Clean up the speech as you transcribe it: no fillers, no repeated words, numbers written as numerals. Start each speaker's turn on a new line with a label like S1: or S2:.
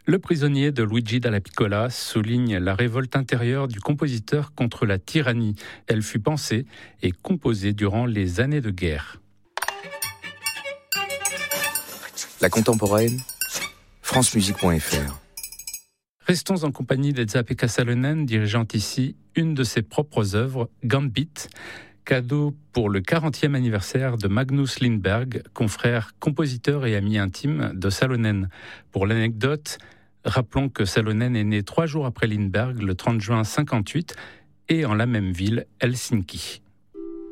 S1: Le prisonnier de Luigi Dalla Piccola souligne la révolte intérieure du compositeur contre la tyrannie. Elle fut pensée et composée durant les années de guerre.
S2: La contemporaine, francemusique.fr.
S1: Restons en compagnie d'Elsa-Pekka Salonen, dirigeant ici une de ses propres œuvres, Gambit, cadeau pour le 40e anniversaire de Magnus Lindberg, confrère, compositeur et ami intime de Salonen. Pour l'anecdote, rappelons que Salonen est né 3 jours après Lindberg, le 30 juin 1958, et en la même ville, Helsinki.